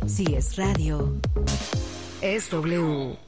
Si es radio, es W.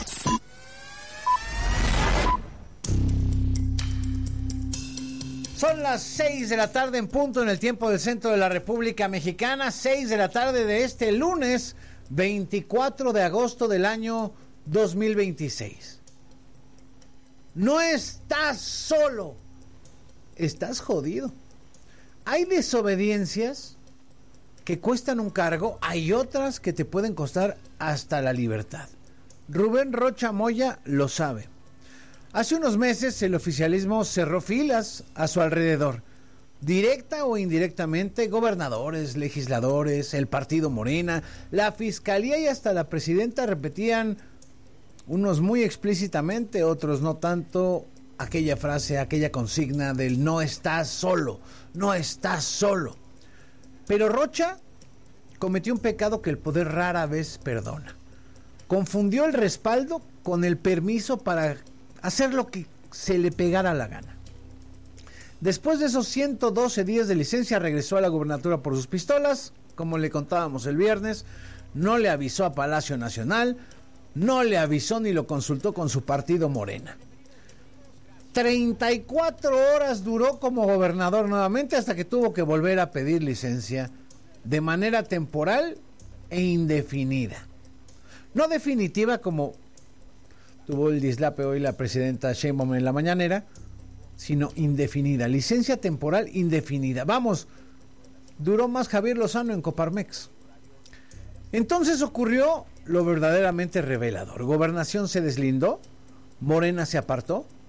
Son las 6 de la tarde en punto en el tiempo del centro de la República Mexicana, 6 de la tarde de este lunes 24 de agosto del año 2026. No estás solo, estás jodido. Hay desobediencias que cuestan un cargo, hay otras que te pueden costar hasta la libertad. Rubén Rocha Moya lo sabe. Hace unos meses el oficialismo cerró filas a su alrededor. Directa o indirectamente, gobernadores, legisladores, el partido Morena, la fiscalía y hasta la presidenta repetían, unos muy explícitamente, otros no tanto, aquella frase, aquella consigna del no estás solo, no estás solo. Pero Rocha cometió un pecado que el poder rara vez perdona. Confundió el respaldo con el permiso para hacer lo que se le pegara la gana. Después de esos 112 días de licencia, regresó a la gubernatura por sus pistolas, como le contábamos el viernes. No le avisó a Palacio Nacional, no le avisó ni lo consultó con su partido Morena. 34 horas duró como gobernador nuevamente hasta que tuvo que volver a pedir licencia de manera temporal e indefinida. No definitiva como tuvo el dislape hoy la presidenta Sheinbaum en la mañanera, sino indefinida, licencia temporal indefinida. Vamos, duró más Javier Lozano en Coparmex. Entonces ocurrió lo verdaderamente revelador. Gobernación se deslindó, Morena se apartó,